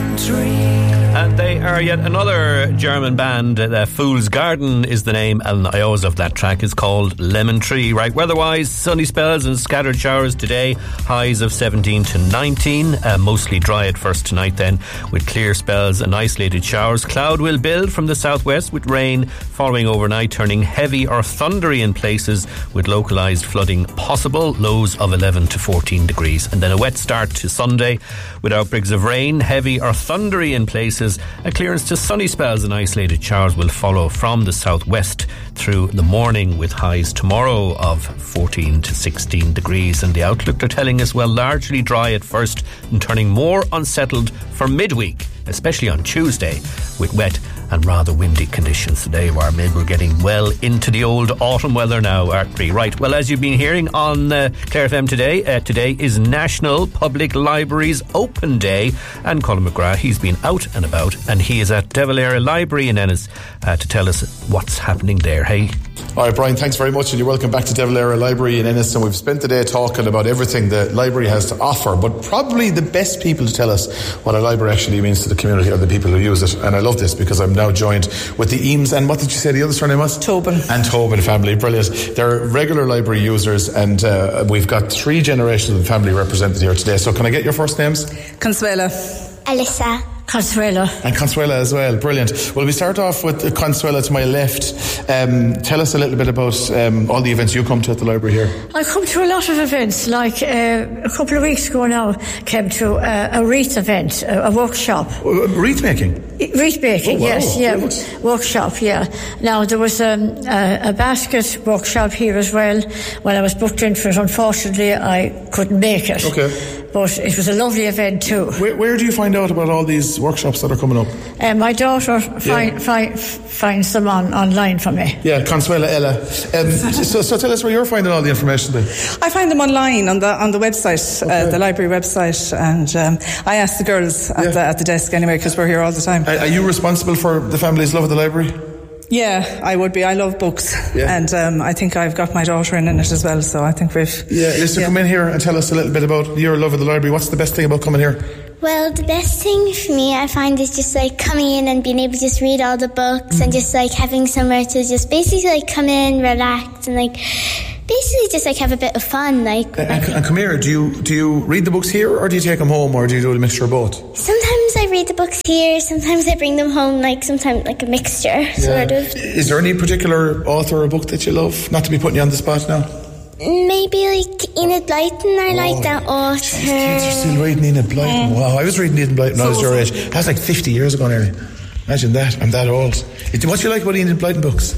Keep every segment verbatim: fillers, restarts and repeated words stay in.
Lemon Tree. And they are yet another German band. uh, Fool's Garden is the name, and I always love that track. It's called Lemon Tree. Right, weather-wise, sunny spells and scattered showers today. Highs of seventeen to nineteen. Uh, mostly dry at first tonight then, with clear spells and isolated showers. Cloud will build from the southwest with rain following overnight, turning heavy or thundery in places with localised flooding possible. Lows of eleven to fourteen degrees. And then a wet start to Sunday with outbreaks of rain, heavy or thundery in places. A clearance to sunny spells and isolated showers will follow from the southwest through the morning, with highs tomorrow of fourteen to sixteen degrees. And the outlook they're telling us, well, largely dry at first and turning more unsettled for midweek, especially on Tuesday, with wet and rather windy conditions today, where maybe we're getting well into the old autumn weather now, aren't we? Right, well, as you've been hearing on uh, Clare F M today, uh, today is National Public Libraries Open Day, and Colin McGrath, he's been out and about, and he is at De Valera Library in Ennis uh, to tell us what's happening there. Hey. All right, Brian, thanks very much, and you're welcome back to De Valera Library in Ennis. And we've spent the day talking about everything the library has to offer, but probably the best people to tell us what a library actually means to the community are the people who use it. And I love this because I'm now joined with the Eames and what did you say the other surname was? Tobin. And Tobin family, brilliant. They're regular library users, and uh, we've got three generations of the family represented here today. So can I get your first names? Consuela. Alyssa. Consuela. And Consuela as well, brilliant. Well, we start off with Consuela to my left. Um, tell us a little bit about um, all the events you come to at the library here. I come to a lot of events, like uh, a couple of weeks ago now, came to uh, a wreath event, a, a workshop. Uh, wreath making? Wreath making, oh, wow. yes, yeah, Brilliant. Workshop, yeah. Now, there was um, a, a basket workshop here as well. When I was booked in for it, unfortunately, I couldn't make it. Okay. But it was a lovely event too. Where, where do you find out about all these workshops that are coming up? Uh, my daughter find, yeah. find, finds them on, online for me. Yeah, Consuela Ella. Um, so, so tell us where you're finding all the information then. I find them online on the on the website, okay. uh, the library website, and um, I ask the girls at, yeah. the, at the desk anyway, because we're here all the time. Are, are you responsible for the family's love of the library? Yeah, I would be. I love books, yeah. and um, I think I've got my daughter in, in it as well, so I think we've... Yeah, listen, yeah. come in here and tell us a little bit about your love of the library. What's the best thing about coming here? Well, the best thing for me, I find, is just like coming in and being able to just read all the books, mm. and just like having somewhere to just basically like come in, relax, and like basically just like have a bit of fun. Like, uh, and, and come here, do you do you read the books here, or do you take them home, or do you do a mixture of both? Sometimes I read the books here, sometimes I bring them home, like sometimes like a mixture, yeah. sort of. Is there any particular author or book that you love? Not to be putting you on the spot now. Maybe like Enid Blyton, I oh, like that author. Geez, kids are still reading Enid Blyton. Mm. Wow, I was reading Enid Blyton when so I was your age. That's like fifty years ago nearly. Imagine that, I'm that old. What do you like about Enid Blyton books?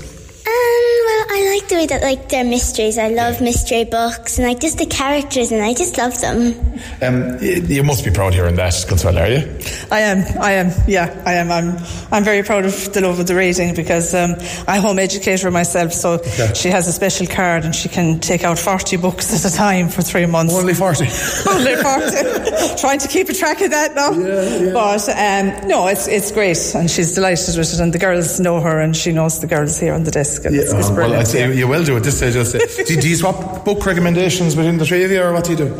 I like the way that like they're mysteries. I love mystery books and like just the characters, and I just love them. Um, you must be proud hearing that, Consuela, are you? I am, I am, yeah, I am. I'm I'm very proud of the love of the reading, because um, I'm a home educator myself, so okay. she has a special card and she can take out forty books at a time for three months. Only forty? Only forty. Trying to keep a track of that now. Yeah, yeah. But um, no, it's it's great, and she's delighted with it, and the girls know her, and she knows the girls here on the desk. And yeah, it's, it's brilliant. Well, I'd say you will do at this stage. I'll say. do, do you swap book recommendations between the three of you, or what do you do?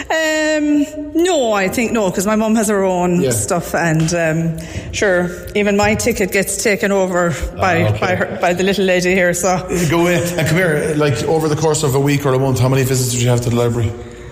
Um, no, I think no, because my mum has her own yeah. stuff, and um, sure, even my ticket gets taken over by oh, okay. by, her, by the little lady here. So go away and come here. Like over the course of a week or a month, how many visits did you have to the library?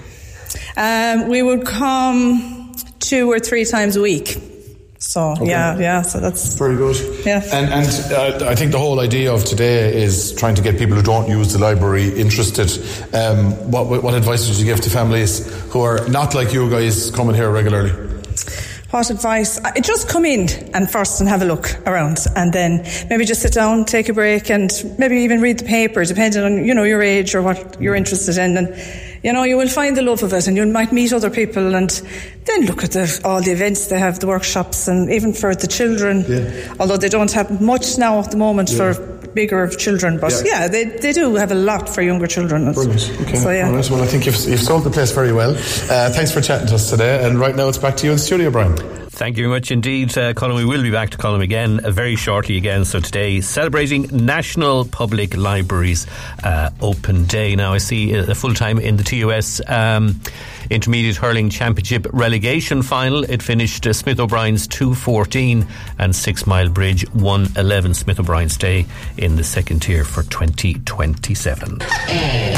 Um, we would come two or three times a week. So okay. yeah, yeah. So that's very good. Yeah, and and uh, I think the whole idea of today is trying to get people who don't use the library interested. Um, what what advice would you give to families who are not like you guys coming here regularly? What advice? I, just come in and first and have a look around, and then maybe just sit down, take a break, and maybe even read the paper, depending on you know your age or what you're interested in, and you know you will find the love of it, and you might meet other people, and then look at the, all the events they have, the workshops, and even for the children. Yeah. Although they don't have much now at the moment yeah. for bigger children, but yeah, yeah they, they do have a lot for younger children. Brilliant. Okay. So yeah. All right. Well, I think you've, you've sold the place very well. Uh, thanks for chatting to us today, and right now it's back to you in the studio, Brian. Thank you very much indeed, uh, Colin. We will be back to Colin again uh, very shortly again. So today, celebrating National Public Libraries uh, Open Day. Now I see uh, full time in the T U S um, Intermediate Hurling Championship relegation final. It finished uh, Smith O'Brien's two fourteen and Six Mile Bridge one eleven. Smith O'Brien stay in the second tier for twenty twenty-seven.